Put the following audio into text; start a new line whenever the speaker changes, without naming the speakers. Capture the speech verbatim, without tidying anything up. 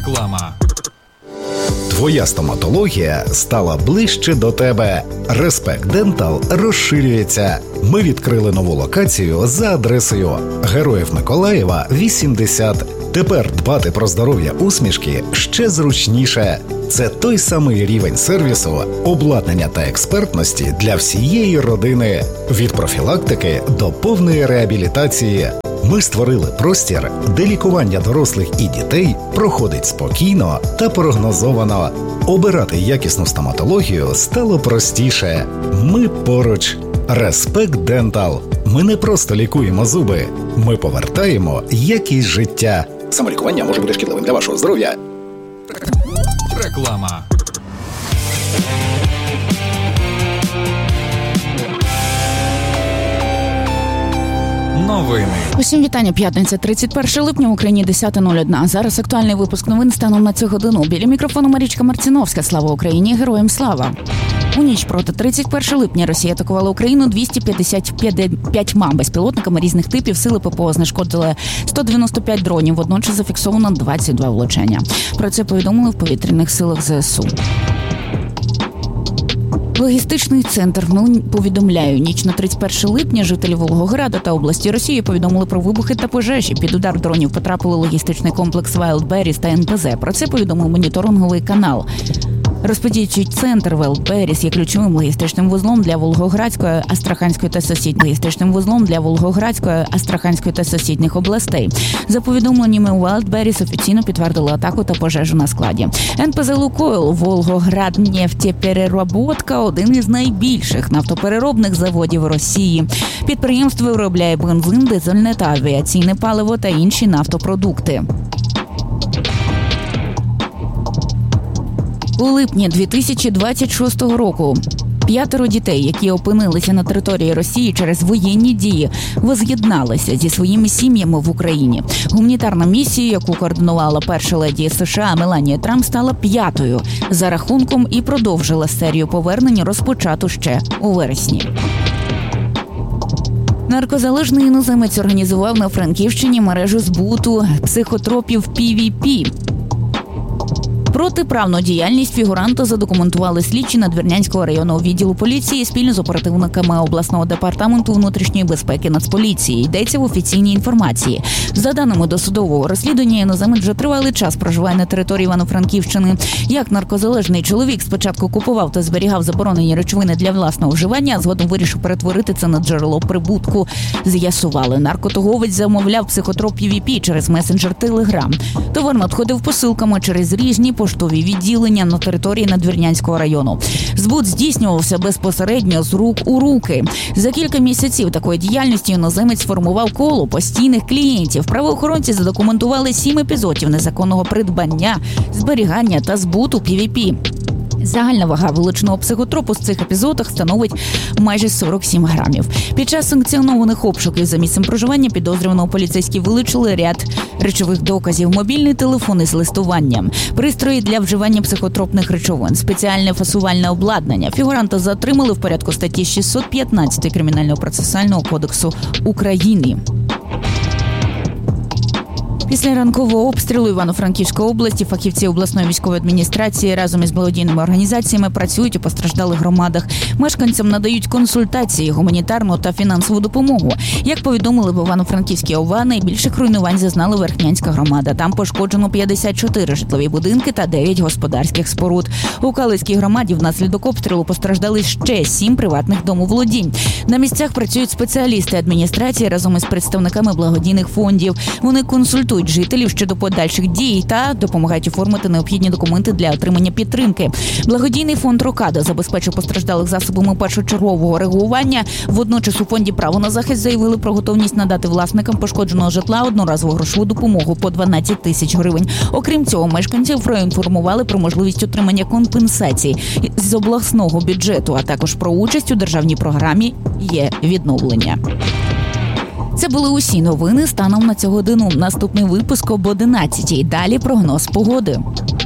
Реклама.
Твоя стоматологія стала ближче до тебе. Респект Дентал розширюється. Ми відкрили нову локацію за адресою Героїв Миколаєва, вісімдесят. Тепер дбати про здоров'я усмішки ще зручніше. Це той самий рівень сервісу, обладнання та експертності для всієї родини. Від профілактики до повної реабілітації. Ми створили простір, де лікування дорослих і дітей проходить спокійно та прогнозовано. Обирати якісну стоматологію стало простіше. Ми поруч. Респект Дентал. Ми не просто лікуємо зуби. Ми повертаємо якість життя. Самолікування може бути шкідливим для вашого здоров'я.
Реклама. Новини.
Усім вітання. П'ятниця, тридцять перше липня, в Україні десята нуль один. Зараз актуальний випуск новин станом на цю годину. Біля мікрофону Марічка Марціновська. Слава Україні! Героям слава! У ніч проти тридцять першого липня Росія атакувала Україну двісті п'ятдесят п'ятьма безпілотниками різних типів. Сили ППО знешкодили сто дев'яносто п'ять дронів. Водночас зафіксовано двадцять два влучання. Про це повідомили в повітряних силах ЗСУ. Логістичний центр НУН повідомляє, ніч на тридцять перше липня жителі Волгограда та області Росії повідомили про вибухи та пожежі. Під удар дронів потрапили логістичний комплекс Wildberries та ен пе зет. Про це повідомив моніторинговий канал. Розподільчий центр Wildberries є ключовим логістичним вузлом для Волгоградської, Астраханської та сусідніх логістичним вузлом для Волгоградської, Астраханської та сусідніх областей. За повідомленнями Wildberries офіційно підтвердили атаку та пожежу на складі. ен пе зет «Лукойл» Волгограднефтепереработка – один із найбільших нафтопереробних заводів Росії. Підприємство виробляє бензин, дизельне та авіаційне паливо та інші нафтопродукти. У липні дві тисячі двадцять шостого року п'ятеро дітей, які опинилися на території Росії через воєнні дії, воз'єдналися зі своїми сім'ями в Україні. Гуманітарна місія, яку координувала перша леді США Меланія Трамп, стала п'ятою за рахунком і продовжила серію повернень, розпочату ще у вересні. Наркозалежний іноземець організував на Франківщині мережу збуту психотропів пі ві пі. Протиправну діяльність фігуранта задокументували слідчі Надвірнянського районного відділу поліції спільно з оперативниками обласного департаменту внутрішньої безпеки Нацполіції. Йдеться в офіційній інформації. За даними досудового розслідування, іноземець вже тривалий час проживає на території Івано-Франківщини. Як наркозалежний чоловік спочатку купував та зберігав заборонені речовини для власного вживання, а згодом вирішив перетворити це на джерело прибутку. З'ясували, наркоторговець замовляв психотроп пі ві пі через месенджер Телеграм. Товар надходив посилками через різні поштові відділення на території Надвірнянського району. Збут здійснювався безпосередньо з рук у руки. За кілька місяців такої діяльності іноземець сформував коло постійних клієнтів. Правоохоронці задокументували сім епізодів незаконного придбання, зберігання та збуту пі ві пі. Загальна вага вилученого психотропу з цих епізодах становить майже сорок сім грамів. Під час санкціонованих обшуків за місцем проживання підозрюваного поліцейські вилучили ряд речових доказів: мобільний телефон із листуванням, пристрої для вживання психотропних речовин, спеціальне фасувальне обладнання. Фігуранта затримали в порядку статті шістсот п'ятнадцять Кримінального процесуального кодексу України. Після ранкового обстрілу Івано-Франківської області фахівці обласної військової адміністрації разом із благодійними організаціями працюють у постраждалих громадах. Мешканцям надають консультації, гуманітарну та фінансову допомогу. Як повідомили в Івано-Франківській ОВА, найбільших руйнувань зазнала Верхнянська громада. Там пошкоджено п'ятдесят чотири житлові будинки та дев'ять господарських споруд. У Калицькій громаді внаслідок обстрілу постраждали ще сім приватних домоволодінь. На місцях працюють спеціалісти адміністрації разом із представниками благодійних фондів. Вони консультують жителів щодо подальших дій та допомагають оформити необхідні документи для отримання підтримки. Благодійний фонд «Рокада» забезпечив постраждалих засобами першочергового реагування. Водночас у фонді «Право на захист» заявили про готовність надати власникам пошкодженого житла одноразову грошову допомогу по дванадцять тисяч гривень. Окрім цього, мешканців проінформували про можливість отримання компенсацій з обласного бюджету, а також про участь у державній програмі «Є відновлення». Це були усі новини станом на цю годину. Наступний випуск об одинадцятій. Далі прогноз погоди.